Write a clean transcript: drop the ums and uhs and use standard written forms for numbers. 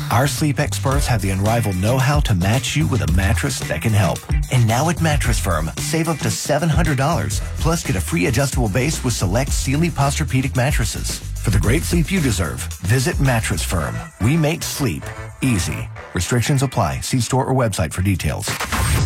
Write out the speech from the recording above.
Our sleep experts have the unrivaled know-how to match you with a mattress that can help. And now at Mattress Firm, save up to $700, plus get a free adjustable base with select Sealy Posturepedic mattresses. For the great sleep you deserve, visit Mattress Firm. We make sleep easy. Restrictions apply. See store or website for details.